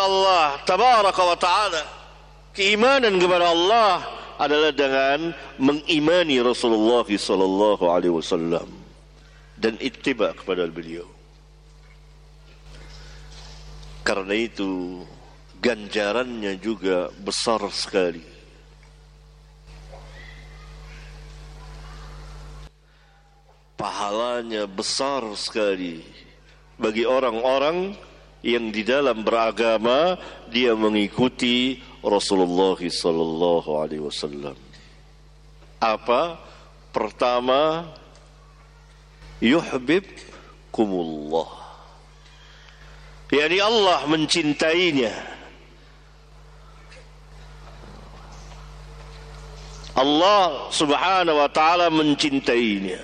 Allah tabaraka wa ta'ala. Keimanan kepada Allah adalah dengan mengimani Rasulullah sallallahu alaihi wasallam dan ittiba kepada beliau. Karena itu ganjarannya juga besar sekali. Pahalanya besar sekali bagi orang-orang yang di dalam beragama dia mengikuti Rasulullah sallallahu alaihi wasallam. Apa? Pertama, yuhibbukumullah. Yani Allah mencintainya. Allah subhanahu wa ta'ala mencintainya.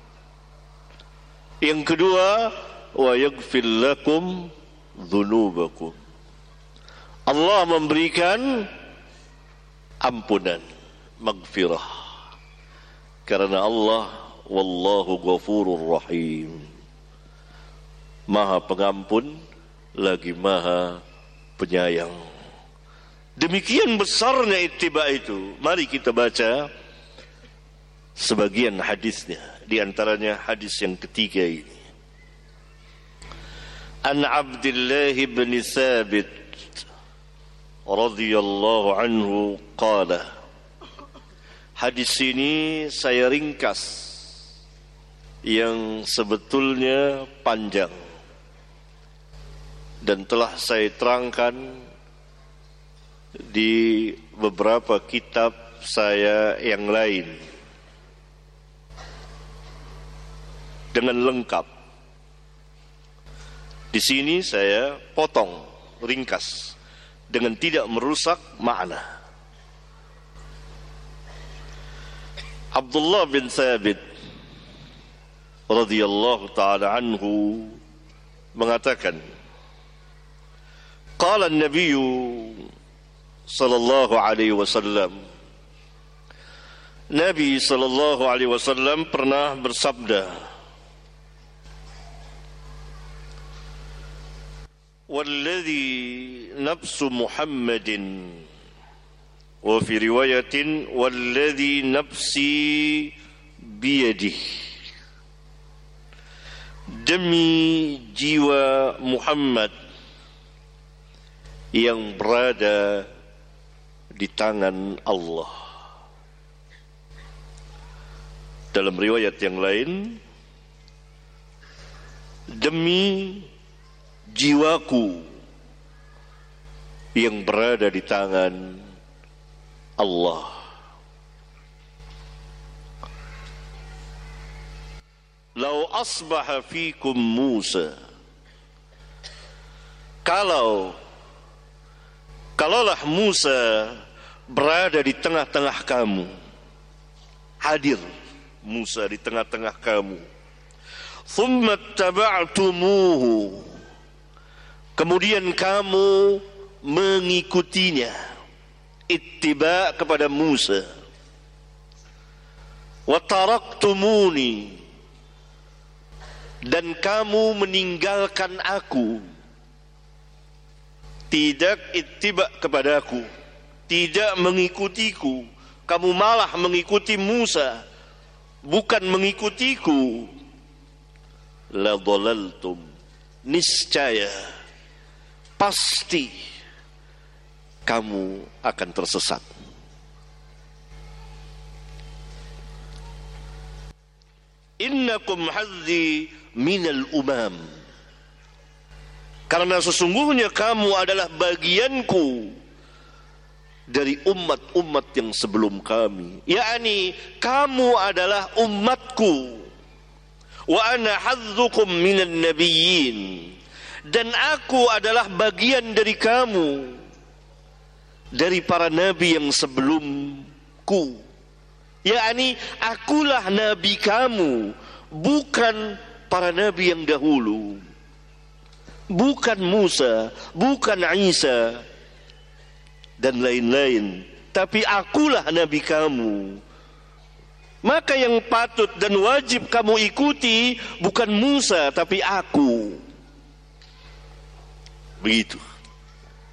Yang kedua, wa yaghfir lakum dzunubakum. Allah memberikan ampunan, maghfirah. Karena Allah wallahu ghafurur rahim. Maha pengampun lagi maha penyayang. Demikian besarnya ittiba itu. Mari kita baca sebagian hadisnya. Di antaranya hadis yang ketiga ini. An Abdullah bin Thabit radhiyallahu anhu qala. Hadis ini saya ringkas yang sebetulnya panjang dan telah saya terangkan di beberapa kitab saya yang lain dengan lengkap. Di sini saya potong, ringkas dengan tidak merusak makna. Abdullah bin Thabit radhiyallahu ta'ala anhu mengatakan, qala an-nabiy sallallahu alaihi wasallam, Nabi sallallahu alaihi wasallam pernah bersabda, والذي نفس محمد وفي رواية والذي نفسي بيده. Demi jiwa Muhammad yang berada di tangan Allah. Dalam riwayat yang lain, demi jiwaku yang berada di tangan Allah. Lau asbaha fikum Musa, kalaulah Musa berada di tengah-tengah kamu, hadir Musa di tengah-tengah kamu, thumma taba'tumuhu, kemudian kamu mengikutinya, ittiba kepada Musa, wa taraktumuni, dan kamu meninggalkan aku, tidak ittiba kepadaku, tidak mengikutiku, kamu malah mengikuti Musa, bukan mengikutiku, la dhalaltum, niscaya pasti kamu akan tersesat. Innakum hadzi minal umam, karena sesungguhnya kamu adalah bagianku dari umat-umat yang sebelum kami, yakni kamu adalah umatku. Wa ana hadzukum minan nabiyyin, dan aku adalah bagian dari kamu, dari para nabi yang sebelumku. Yakni akulah nabi kamu, bukan para nabi yang dahulu, bukan Musa, bukan Isa dan lain-lain, tapi akulah nabi kamu. Maka yang patut dan wajib kamu ikuti bukan Musa tapi aku. Begitu.